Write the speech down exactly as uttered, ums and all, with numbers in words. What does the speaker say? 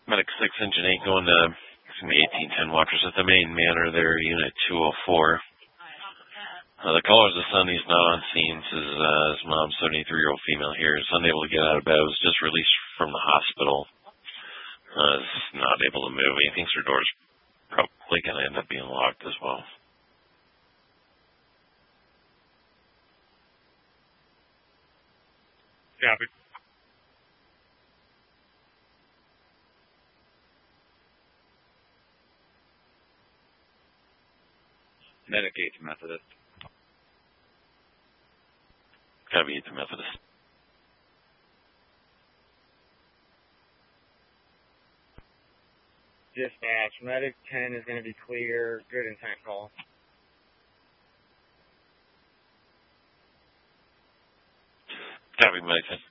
Medic six, Engine eight, going to eighteen ten Watchers at the main manor there, Unit two oh four. Uh, the caller's the son, he's not on scene, says uh, his mom, seventy-three-year-old female here, is unable to get out of bed, was just released from the hospital. Uh, is not able to move. He thinks her door's probably going to end up being locked as well. Copy. Medic eight to Methodist. Copy eight to Methodist. Dispatch, Medic ten is going to be clear. Good intent call. Copy, Medic ten.